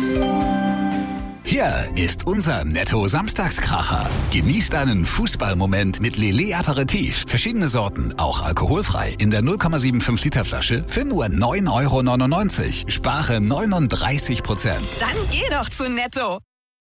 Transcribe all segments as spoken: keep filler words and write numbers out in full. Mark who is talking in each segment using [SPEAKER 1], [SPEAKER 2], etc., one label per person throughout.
[SPEAKER 1] Hier ist unser Netto-Samstagskracher. Genießt einen Fußballmoment mit Lillet Aperitif. Verschiedene Sorten, auch alkoholfrei. In der null Komma fünfundsiebzig Liter Flasche für nur neun Euro neunundneunzig. Spare neununddreißig Prozent.
[SPEAKER 2] Dann geh doch zu Netto.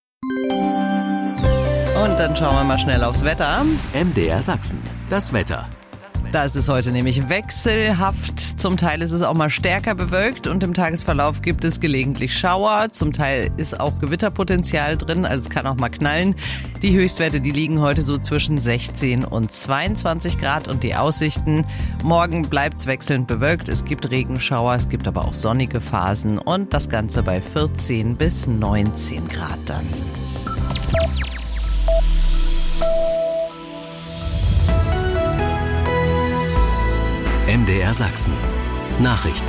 [SPEAKER 3] Und dann schauen wir mal schnell aufs Wetter.
[SPEAKER 4] M D R Sachsen, das Wetter.
[SPEAKER 3] Da ist es heute nämlich wechselhaft. Zum Teil ist es auch mal stärker bewölkt und im Tagesverlauf gibt es gelegentlich Schauer. Zum Teil ist auch Gewitterpotenzial drin, also es kann auch mal knallen. Die Höchstwerte, die liegen heute so zwischen sechzehn und zweiundzwanzig Grad und die Aussichten. Morgen bleibt es wechselnd bewölkt. Es gibt Regenschauer, es gibt aber auch sonnige Phasen und das Ganze bei vierzehn bis neunzehn Grad dann.
[SPEAKER 4] M D R Sachsen. Nachrichten.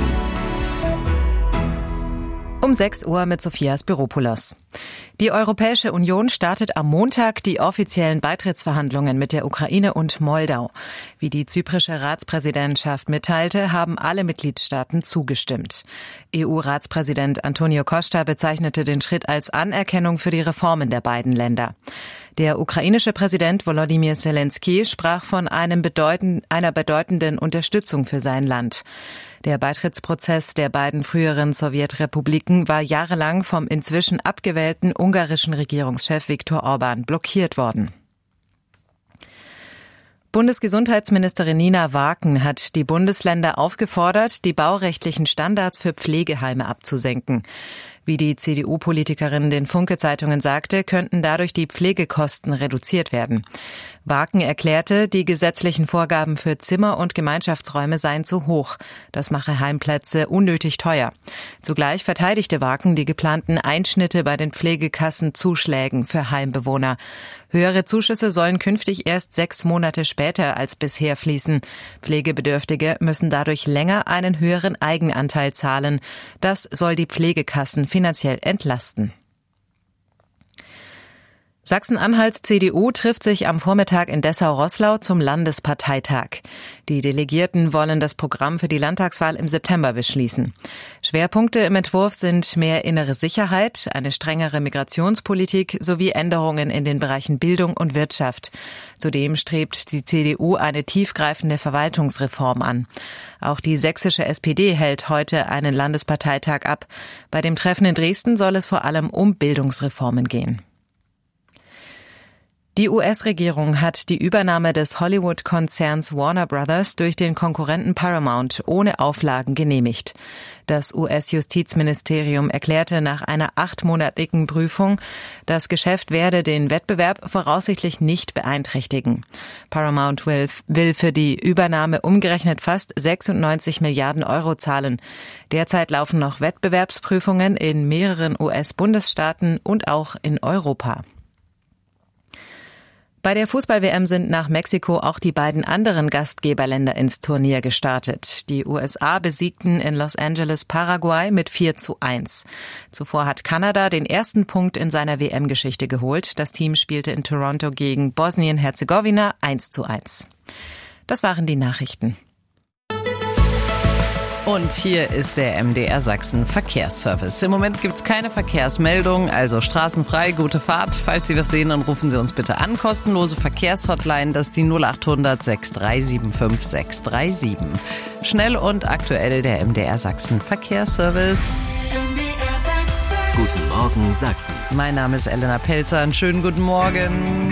[SPEAKER 5] Um sechs Uhr mit Sophias Büropoulos. Die Europäische Union startet am Montag die offiziellen Beitrittsverhandlungen mit der Ukraine und Moldau. Wie die zyprische Ratspräsidentschaft mitteilte, haben alle Mitgliedstaaten zugestimmt. E U-Ratspräsident Antonio Costa bezeichnete den Schritt als Anerkennung für die Reformen der beiden Länder. Der ukrainische Präsident Volodymyr Zelensky sprach von einem bedeutend, einer bedeutenden Unterstützung für sein Land. Der Beitrittsprozess der beiden früheren Sowjetrepubliken war jahrelang vom inzwischen abgewählten ungarischen Regierungschef Viktor Orbán blockiert worden. Bundesgesundheitsministerin Nina Waaken hat die Bundesländer aufgefordert, die baurechtlichen Standards für Pflegeheime abzusenken. Wie die C D U-Politikerin den Funke-Zeitungen sagte, könnten dadurch die Pflegekosten reduziert werden. Waaken erklärte, die gesetzlichen Vorgaben für Zimmer und Gemeinschaftsräume seien zu hoch. Das mache Heimplätze unnötig teuer. Zugleich verteidigte Waaken die geplanten Einschnitte bei den Pflegekassenzuschlägen für Heimbewohner. Höhere Zuschüsse sollen künftig erst sechs Monate später als bisher fließen. Pflegebedürftige müssen dadurch länger einen höheren Eigenanteil zahlen. Das soll die Pflegekassen finanziell entlasten. Sachsen-Anhalts C D U trifft sich am Vormittag in Dessau-Roßlau zum Landesparteitag. Die Delegierten wollen das Programm für die Landtagswahl im September beschließen. Schwerpunkte im Entwurf sind mehr innere Sicherheit, eine strengere Migrationspolitik sowie Änderungen in den Bereichen Bildung und Wirtschaft. Zudem strebt die C D U eine tiefgreifende Verwaltungsreform an. Auch die sächsische S P D hält heute einen Landesparteitag ab. Bei dem Treffen in Dresden soll es vor allem um Bildungsreformen gehen. Die U S-Regierung hat die Übernahme des Hollywood-Konzerns Warner Brothers durch den Konkurrenten Paramount ohne Auflagen genehmigt. Das U S-Justizministerium erklärte nach einer achtmonatigen Prüfung, das Geschäft werde den Wettbewerb voraussichtlich nicht beeinträchtigen. Paramount will, will für die Übernahme umgerechnet fast sechsundneunzig Milliarden Euro zahlen. Derzeit laufen noch Wettbewerbsprüfungen in mehreren U S-Bundesstaaten und auch in Europa. Bei der Fußball-W M sind nach Mexiko auch die beiden anderen Gastgeberländer ins Turnier gestartet. Die U S A besiegten in Los Angeles Paraguay mit vier zu eins. Zuvor hat Kanada den ersten Punkt in seiner W M-Geschichte geholt. Das Team spielte in Toronto gegen Bosnien-Herzegowina eins zu eins. Das waren die Nachrichten.
[SPEAKER 3] Und hier ist der M D R Sachsen Verkehrsservice. Im Moment gibt's keine Verkehrsmeldung, also straßenfrei, gute Fahrt. Falls Sie was sehen, dann rufen Sie uns bitte an. Kostenlose Verkehrshotline, das ist die null acht hundert sechs drei sieben fünf sechs drei sieben. Schnell und aktuell der M D R Sachsen Verkehrsservice.
[SPEAKER 4] Guten Morgen Sachsen.
[SPEAKER 3] Mein Name ist Elena Pelzer. Einen schönen guten Morgen.